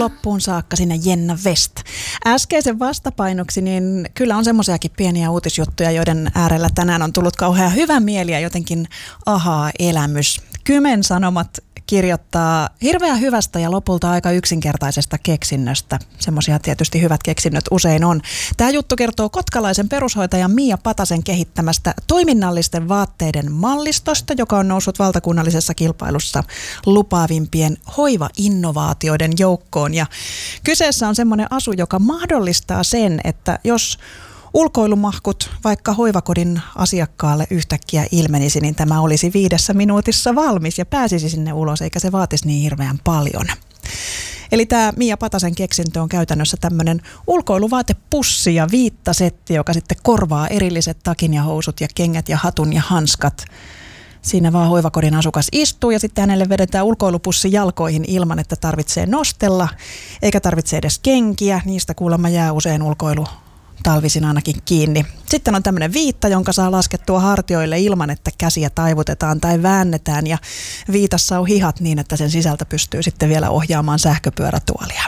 loppuun saakka sinne Jenna West. Äskeisen vastapainoksi, niin kyllä on semmoisiakin pieniä uutisjuttuja, joiden äärellä tänään on tullut kauhean hyvä mieli ja jotenkin ahaa-elämys. Kymen Sanomat kirjoittaa hirveän hyvästä ja lopulta aika yksinkertaisesta keksinnöstä. Semmoisia tietysti hyvät keksinnöt usein on. Tämä juttu kertoo kotkalaisen perushoitajan Mia Patasen kehittämästä toiminnallisten vaatteiden mallistosta, joka on noussut valtakunnallisessa kilpailussa lupaavimpien hoiva-innovaatioiden joukkoon. Ja kyseessä on semmoinen asu, joka mahdollistaa sen, että jos ulkoilumahkut vaikka hoivakodin asiakkaalle yhtäkkiä ilmenisi, niin tämä olisi 5 minuutissa valmis ja pääsisi sinne ulos, eikä se vaatisi niin hirveän paljon. Eli tämä Mia Patasen keksintö on käytännössä tämmöinen ulkoiluvaatepussi ja viittasetti, joka sitten korvaa erilliset takin ja housut ja kengät ja hatun ja hanskat. Siinä vaan hoivakodin asukas istuu ja sitten hänelle vedetään ulkoilupussi jalkoihin ilman, että tarvitsee nostella, eikä tarvitse edes kenkiä. Niistä kuulemma jää usein talvisin ainakin kiinni. Sitten on tämmöinen viitta, jonka saa laskettua hartioille ilman, että käsiä taivutetaan tai väännetään. Ja viitassa on hihat niin, että sen sisältä pystyy sitten vielä ohjaamaan sähköpyörätuolia.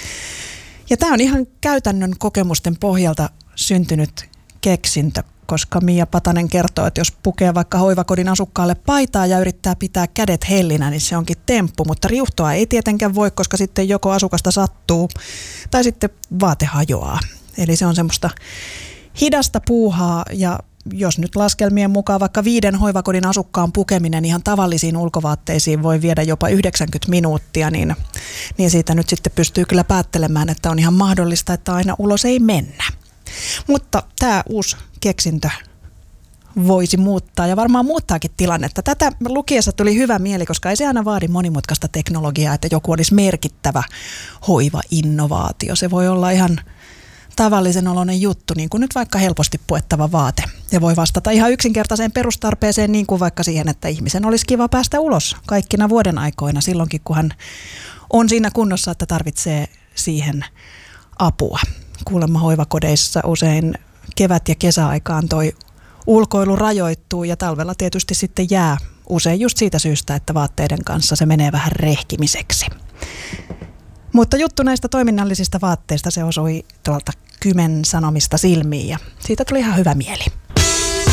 Ja tämä on ihan käytännön kokemusten pohjalta syntynyt keksintö, koska Mia Patanen kertoo, että jos pukee vaikka hoivakodin asukkaalle paitaa ja yrittää pitää kädet hellinä, niin se onkin temppu, mutta riuhtoa ei tietenkään voi, koska sitten joko asukasta sattuu tai sitten vaate hajoaa. Eli se on semmoista hidasta puuhaa ja jos nyt laskelmien mukaan vaikka 5 hoivakodin asukkaan pukeminen ihan tavallisiin ulkovaatteisiin voi viedä jopa 90 minuuttia, niin siitä nyt sitten pystyy kyllä päättelemään, että on ihan mahdollista, että aina ulos ei mennä. Mutta tämä uusi keksintö voisi muuttaa ja varmaan muuttaakin tilannetta. Tätä lukiessa tuli hyvä mieli, koska ei se aina vaadi monimutkaista teknologiaa, että joku olisi merkittävä hoiva-innovaatio. Se voi olla ihan tavallisen oloinen juttu, niin kuin nyt vaikka helposti puettava vaate. Ja voi vastata ihan yksinkertaiseen perustarpeeseen, niin kuin vaikka siihen, että ihmisen olisi kiva päästä ulos kaikkina vuoden aikoina, silloinkin kun hän on siinä kunnossa, että tarvitsee siihen apua. Kuulemma hoivakodeissa usein kevät- ja kesäaikaan toi ulkoilu rajoittuu ja talvella tietysti sitten jää usein just siitä syystä, että vaatteiden kanssa se menee vähän rehkimiseksi. Mutta juttu näistä toiminnallisista vaatteista, se osui tuolta Kymen Sanomista silmiin ja siitä tuli ihan hyvä mieli.